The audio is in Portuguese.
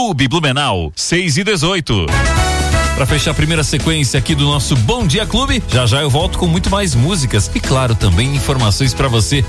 Clube Blumenau, 6:18. Para fechar a primeira sequência aqui do nosso Bom Dia Clube, já já eu volto com muito mais músicas e, claro, também informações para você